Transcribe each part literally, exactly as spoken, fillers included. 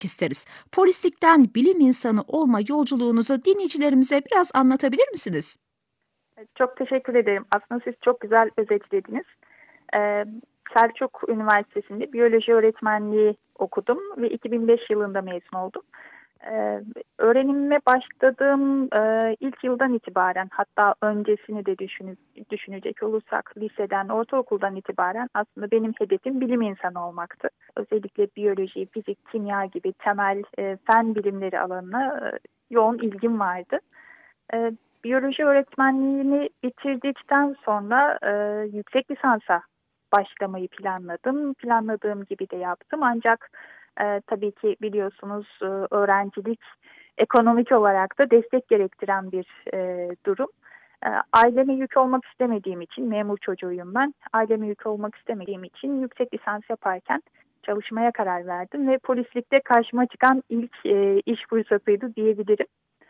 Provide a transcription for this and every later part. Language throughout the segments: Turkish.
isteriz. Polislikten bilim insanı olma yolculuğunuzu dinleyicilerimize biraz anlatabilir misiniz? Çok teşekkür ederim. Aslında siz çok güzel özetlediniz. Ee, Selçuk Üniversitesi'nde biyoloji öğretmenliği okudum ve iki bin beş yılında mezun oldum. Ee, Öğrenimime başladığım e, ilk yıldan itibaren, hatta öncesini de düşünü, düşünecek olursak liseden, ortaokuldan itibaren aslında benim hedefim bilim insanı olmaktı. Özellikle biyoloji, fizik, kimya gibi temel e, fen bilimleri alanına e, yoğun ilgim vardı. E, Biyoloji öğretmenliğini bitirdikten sonra e, yüksek lisansa başlamayı planladım. Planladığım gibi de yaptım. Ancak e, tabii ki biliyorsunuz e, öğrencilik ekonomik olarak da destek gerektiren bir e, durum. E, aileme yük olmak istemediğim için, memur çocuğuyum ben. Aileme yük olmak istemediğim için yüksek lisans yaparken çalışmaya karar verdim ve polislikte karşıma çıkan ilk e, iş fırsatıydı diyebilirim.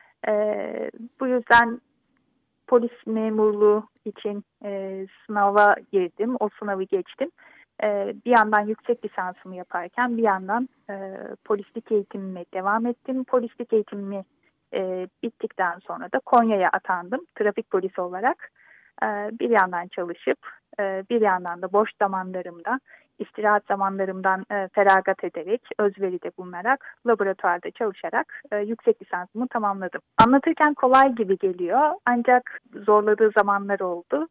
Ee, Bu yüzden polis memurluğu için e, sınava girdim. O sınavı geçtim. Ee, bir yandan yüksek lisansımı yaparken bir yandan e, polislik eğitimime devam ettim. Polislik eğitimimi e, bittikten sonra da Konya'ya atandım trafik polisi olarak. Ee, bir yandan çalışıp e, bir yandan da boş zamanlarımda istirahat zamanlarımdan e, feragat ederek, özveride bulunarak, laboratuvarda çalışarak e, yüksek lisansımı tamamladım. Anlatırken kolay gibi geliyor ancak zorladığı zamanlar oldu.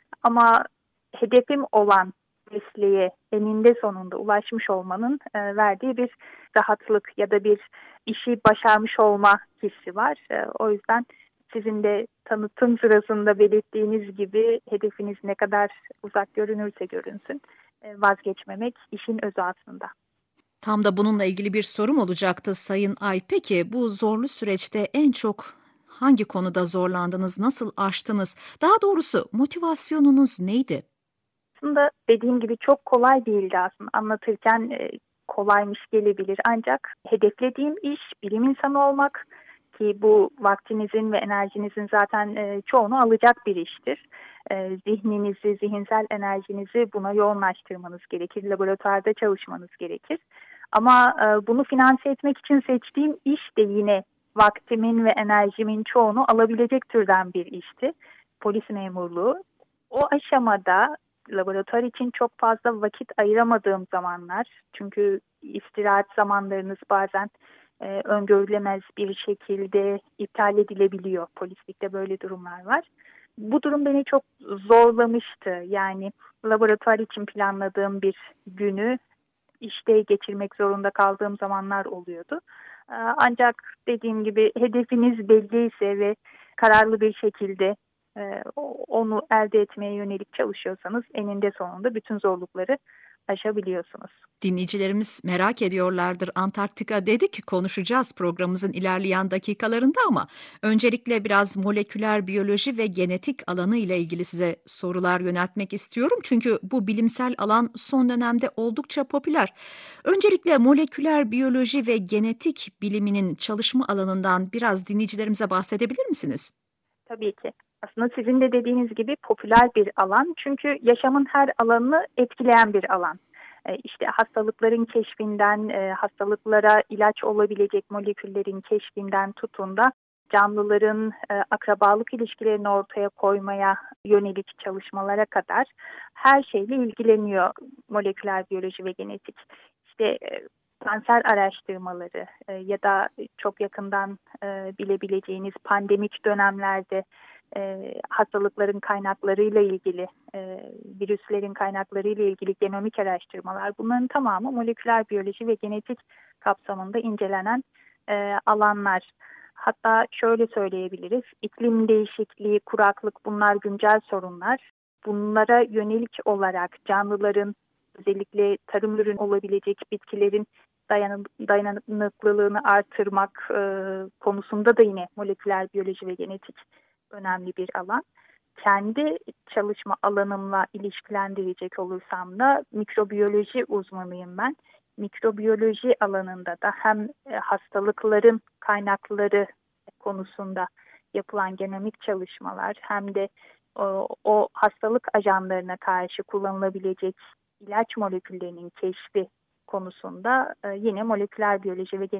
Ama hedefim olan mesleğe eninde sonunda ulaşmış olmanın e, verdiği bir rahatlık ya da bir işi başarmış olma hissi var. E, o yüzden sizin de tanıtım sırasında belirttiğiniz gibi hedefiniz ne kadar uzak görünürse görünsün e, vazgeçmemek işin özü aslında. Tam da bununla ilgili bir sorum olacaktı Sayın Ay. Peki bu zorlu süreçte en çok hangi konuda zorlandınız, nasıl aştınız? Daha doğrusu motivasyonunuz neydi? Aslında dediğim gibi çok kolay değildi aslında. Anlatırken e, kolaymış gelebilir. Ancak hedeflediğim iş bilim insanı olmak ki bu vaktinizin ve enerjinizin zaten e, çoğunu alacak bir iştir. E, zihninizi, zihinsel enerjinizi buna yoğunlaştırmanız gerekir. Laboratuvarda çalışmanız gerekir. Ama e, bunu finanse etmek için seçtiğim iş de yine vaktimin ve enerjimin çoğunu alabilecek türden bir işti. Polis memurluğu. O aşamada laboratuvar için çok fazla vakit ayıramadığım zamanlar, çünkü istirahat zamanlarınız bazen e, öngörülemez bir şekilde iptal edilebiliyor. Polislikte böyle durumlar var. Bu durum beni çok zorlamıştı. Yani laboratuvar için planladığım bir günü işte geçirmek zorunda kaldığım zamanlar oluyordu. E, Ancak dediğim gibi hedefiniz belliyse ve kararlı bir şekilde e, onu elde etmeye yönelik çalışıyorsanız eninde sonunda bütün zorlukları aşabiliyorsunuz. Dinleyicilerimiz merak ediyorlardır. Antarktika dedik, konuşacağız programımızın ilerleyen dakikalarında ama öncelikle biraz moleküler biyoloji ve genetik alanı ile ilgili size sorular yöneltmek istiyorum. Çünkü bu bilimsel alan son dönemde oldukça popüler. Öncelikle moleküler biyoloji ve genetik biliminin çalışma alanından biraz dinleyicilerimize bahsedebilir misiniz? Tabii ki. Aslında sizin de dediğiniz gibi popüler bir alan. Çünkü yaşamın her alanını etkileyen bir alan. E, İşte hastalıkların keşfinden, e, hastalıklara ilaç olabilecek moleküllerin keşfinden tutun da canlıların e, akrabalık ilişkilerini ortaya koymaya yönelik çalışmalara kadar her şeyle ilgileniyor moleküler biyoloji ve genetik. İşte e, kanser araştırmaları e, ya da çok yakından e, bilebileceğiniz pandemik dönemlerde e, hastalıkların kaynaklarıyla ilgili, e, virüslerin kaynaklarıyla ilgili genomik araştırmalar, bunların tamamı moleküler biyoloji ve genetik kapsamında incelenen e, alanlar. Hatta şöyle söyleyebiliriz, iklim değişikliği, kuraklık, bunlar güncel sorunlar. Bunlara yönelik olarak canlıların, özellikle tarım ürün olabilecek bitkilerin dayanı, dayanıklılığını artırmak e, konusunda da yine moleküler biyoloji ve genetik önemli bir alan. Kendi çalışma alanımla ilişkilendirecek olursam da mikrobiyoloji uzmanıyım ben. Mikrobiyoloji alanında da hem e, hastalıkların kaynakları konusunda yapılan genomik çalışmalar hem de o, o hastalık ajanlarına karşı kullanılabilecek ilaç moleküllerinin keşfi konusunda e, yine moleküler biyoloji ve